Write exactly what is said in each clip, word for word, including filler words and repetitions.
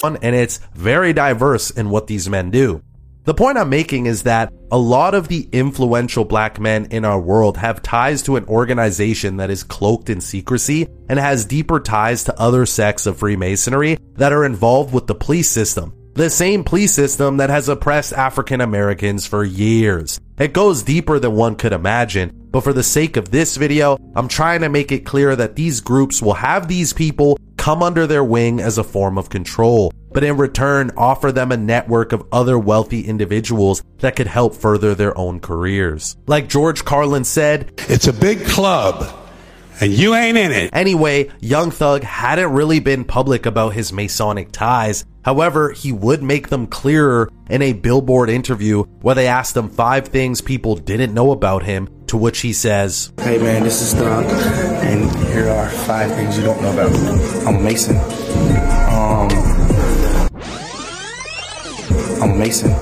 and it's very diverse in what these men do. The point I'm making is that a lot of the influential black men in our world have ties to an organization that is cloaked in secrecy and has deeper ties to other sects of Freemasonry that are involved with the police system. The same police system that has oppressed African Americans for years. It goes deeper than one could imagine, but for the sake of this video, I'm trying to make it clear that these groups will have these people come under their wing as a form of control, but in return offer them a network of other wealthy individuals that could help further their own careers. Like George Carlin said, "It's a big club, and you ain't in it." Anyway, Young Thug hadn't really been public about his Masonic ties. However, he would make them clearer in a Billboard interview where they asked him five things people didn't know about him, to which he says, "Hey man, this is Thug, and here are five things you don't know about me. I'm a Mason. Um, I'm a Mason.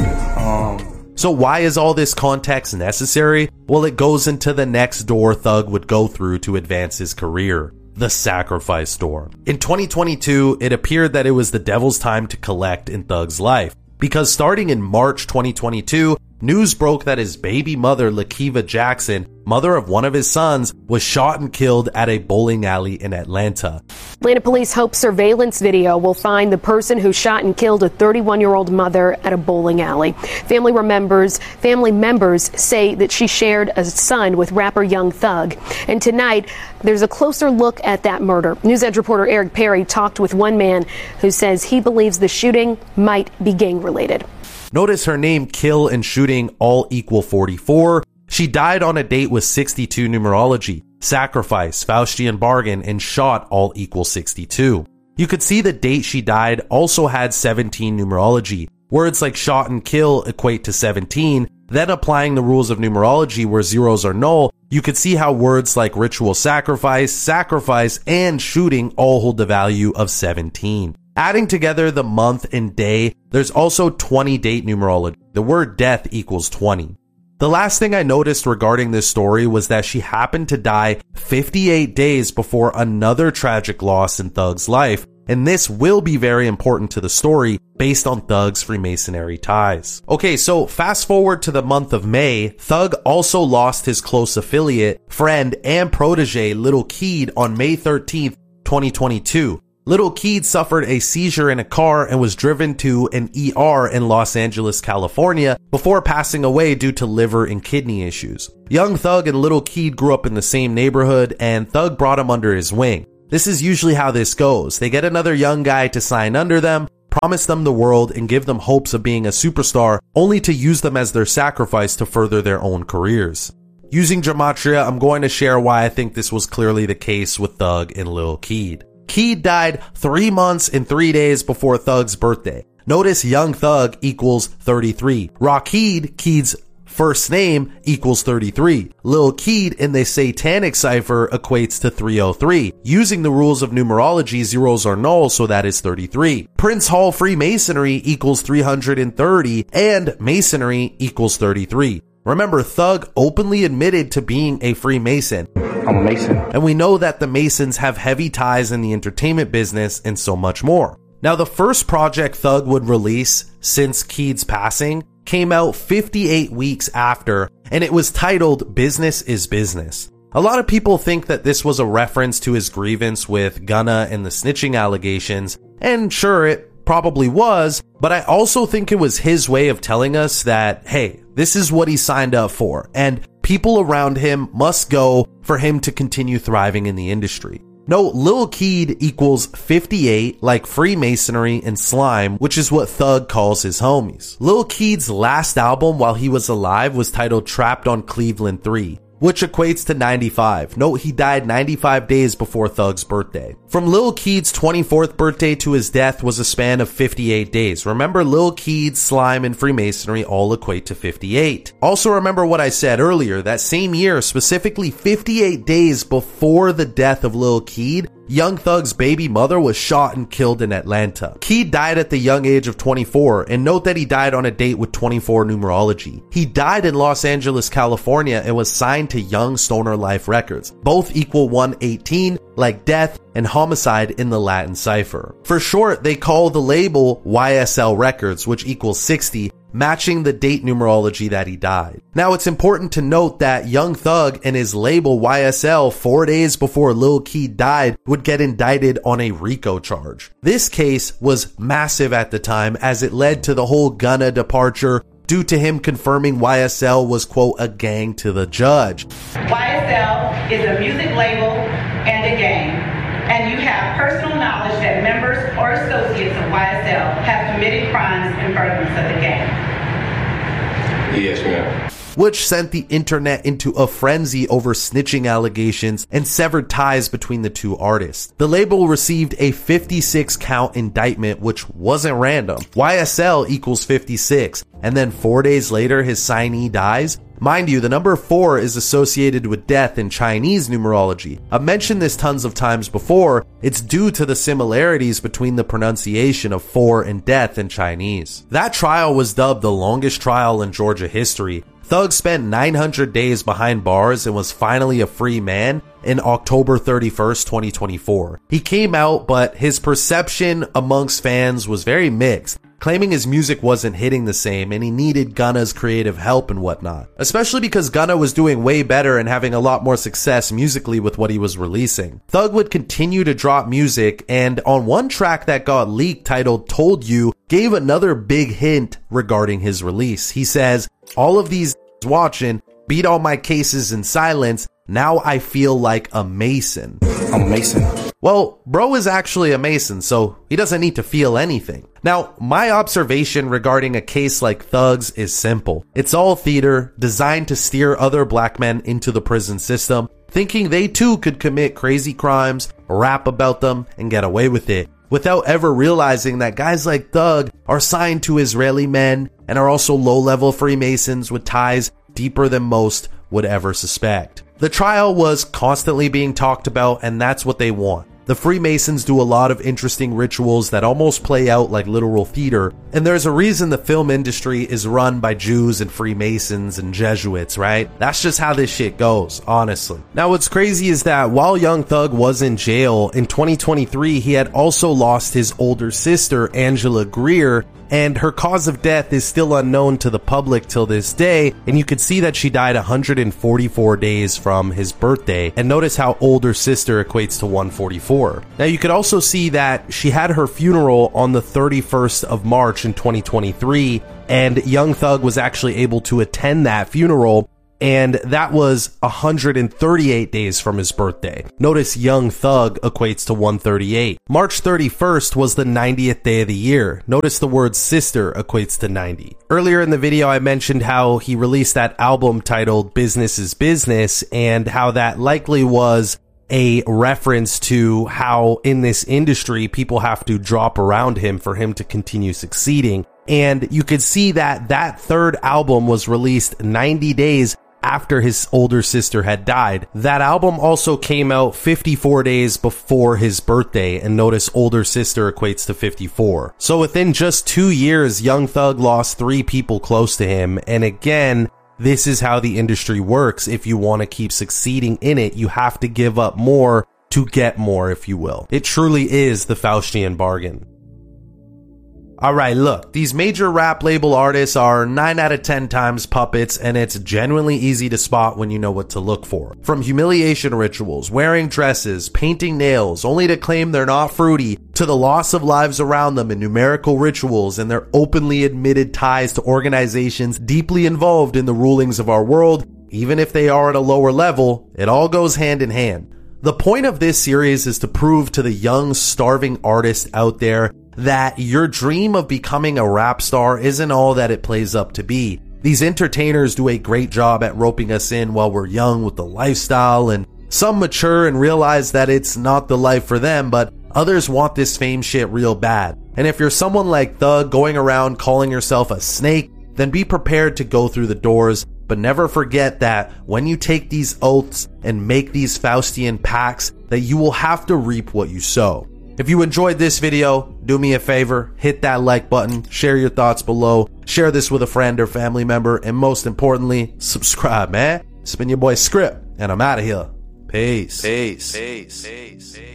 Um, So why is all this context necessary? Well, it goes into the next door Thug would go through to advance his career. The sacrifice door. In twenty twenty-two, it appeared that it was the devil's time to collect in Thug's life, because starting in March twenty twenty-two, news broke that his baby mother, Lakiva Jackson, mother of one of his sons, was shot and killed at a bowling alley in Atlanta. Atlanta police hope surveillance video will find the person who shot and killed a thirty-one-year-old mother at a bowling alley. Family members, family members say that she shared a son with rapper Young Thug. And tonight, there's a closer look at that murder. NewsEdge reporter Eric Perry talked with one man who says he believes the shooting might be gang-related. Notice her name, kill and shooting, all equal forty-four. She died on a date with sixty-two numerology. Sacrifice, Faustian bargain, and shot all equal sixty-two. You could see the date she died also had seventeen numerology. Words like shot and kill equate to seventeen. Then applying the rules of numerology where zeros are null, you could see how words like ritual sacrifice, sacrifice, and shooting all hold the value of seventeen. Adding together the month and day, there's also twenty date numerology. The word death equals twenty. The last thing I noticed regarding this story was that she happened to die fifty-eight days before another tragic loss in Thug's life, and this will be very important to the story based on Thug's Freemasonry ties. Okay, so fast forward to the month of May, Thug also lost his close affiliate, friend, and protege Lil Keed on May thirteenth, twenty twenty-two. Lil Keed suffered a seizure in a car and was driven to an E R in Los Angeles, California, before passing away due to liver and kidney issues. Young Thug and Lil Keed grew up in the same neighborhood, and Thug brought him under his wing. This is usually how this goes. They get another young guy to sign under them, promise them the world, and give them hopes of being a superstar, only to use them as their sacrifice to further their own careers. Using gematria, I'm going to share why I think this was clearly the case with Thug and Lil Keed. Keed died three months and three days before Thug's birthday. Notice Young Thug equals thirty-three. Rakid, Keed's first name, equals thirty-three. Lil Keed in the satanic cipher equates to three oh three. Using the rules of numerology, zeros are null, so that is thirty-three. Prince Hall Freemasonry equals three hundred thirty, and Masonry equals thirty-three. Remember, Thug openly admitted to being a Freemason. I'm a Mason. And we know that the Masons have heavy ties in the entertainment business and so much more. Now, the first project Thug would release since Keed's passing came out fifty-eight weeks after, and it was titled Business is Business. A lot of people think that this was a reference to his grievance with Gunna and the snitching allegations, and sure, it probably was, but I also think it was his way of telling us that, hey, this is what he signed up for, and people around him must go for him to continue thriving in the industry. No, Lil Keed equals fifty-eight, like Freemasonry and slime, which is what Thug calls his homies. Lil Keed's last album while he was alive was titled Trapped on Cleveland three, which equates to ninety-five. Note he died ninety-five days before Thug's birthday. From Lil Keed's twenty-fourth birthday to his death was a span of fifty-eight days. Remember, Lil Keed, slime, and Freemasonry all equate to fifty-eight. Also remember what I said earlier, that same year, specifically fifty-eight days before the death of Lil Keed, Young Thug's baby mother was shot and killed in Atlanta. Key died at the young age of twenty-four, and note that he died on a date with twenty-four Numerology. He died in Los Angeles, California, and was signed to Young Stoner Life Records. Both equal one eighteen, like death and homicide in the Latin cipher. For short, they call the label Y S L Records, which equals sixty, matching the date numerology that he died. Now, it's important to note that Young Thug and his label Y S L, four days before Lil Key died, would get indicted on a RICO charge. This case was massive at the time, as it led to the whole Gunna departure due to him confirming Y S L was, quote, a gang to the judge. Y S L is a music label and a gang, and you have personal knowledge that members or associates of Y S L have committed crimes in furtherance of the gang. Yes, ma'am. Which sent the internet into a frenzy over snitching allegations and severed ties between the two artists. The label received a fifty-six count indictment, which wasn't random. Y S L equals fifty-six, and then four days later his signee dies. Mind you, the number four is associated with death in Chinese numerology. I've mentioned this tons of times before. It's due to the similarities between the pronunciation of four and death in Chinese. That trial was dubbed the longest trial in Georgia history. Thug spent nine hundred days behind bars and was finally a free man in October thirty-first, twenty twenty-four. He came out, but his perception amongst fans was very mixed, claiming his music wasn't hitting the same and he needed Gunna's creative help and whatnot. Especially because Gunna was doing way better and having a lot more success musically with what he was releasing. Thug would continue to drop music, and on one track that got leaked titled Told You, gave another big hint regarding his release. He says, "All of these watching beat all my cases in silence. Now I feel like a Mason." I'm a Mason. Well, bro is actually a Mason, so he doesn't need to feel anything. Now, my observation regarding a case like Thug's is simple. It's all theater, designed to steer other black men into the prison system, thinking they too could commit crazy crimes, rap about them, and get away with it, without ever realizing that guys like Thug are signed to Israeli men and are also low-level Freemasons with ties deeper than most would ever suspect. The trial was constantly being talked about, and that's what they want. The Freemasons do a lot of interesting rituals that almost play out like literal theater, and there's a reason the film industry is run by Jews and Freemasons and Jesuits, right? That's just how this shit goes, honestly. Now, what's crazy is that while Young Thug was in jail, in twenty twenty-three, he had also lost his older sister, Angela Greer, and her cause of death is still unknown to the public till this day, and you could see that she died one hundred forty-four days from his birthday, and notice how older sister equates to one forty-four. Now you could also see that she had her funeral on the thirty-first of March in twenty twenty-three, and Young Thug was actually able to attend that funeral, and that was one hundred thirty-eight days from his birthday. Notice Young Thug equates to one thirty-eight. March thirty-first was the ninetieth day of the year. Notice the word sister equates to ninety. Earlier in the video, I mentioned how he released that album titled Business is Business, and how that likely was a reference to how in this industry people have to drop around him for him to continue succeeding. And you could see that that third album was released ninety days after his older sister had died. That album also came out fifty-four days before his birthday, and notice older sister equates to fifty-four. So within just two years, Young Thug lost three people close to him, and again, this is how the industry works. If you want to keep succeeding in it, you have to give up more to get more, if you will. It truly is the Faustian bargain. Alright, look, these major rap label artists are nine out of ten times puppets, and it's genuinely easy to spot when you know what to look for. From humiliation rituals, wearing dresses, painting nails, only to claim they're not fruity, to the loss of lives around them in numerical rituals and their openly admitted ties to organizations deeply involved in the rulings of our world, even if they are at a lower level, it all goes hand in hand. The point of this series is to prove to the young, starving artists out there that your dream of becoming a rap star isn't all that it plays up to be. These entertainers do a great job at roping us in while we're young with the lifestyle, and some mature and realize that it's not the life for them, but others want this fame shit real bad. And if you're someone like Thug going around calling yourself a snake, then be prepared to go through the doors But never forget that when you take these oaths and make these Faustian pacts, that you will have to reap what you sow. If you enjoyed this video, do me a favor, hit that like button, share your thoughts below, share this with a friend or family member, and most importantly, subscribe, man. It's been your boy Script, and I'm out of here. Peace. Peace. Peace. Peace. Peace.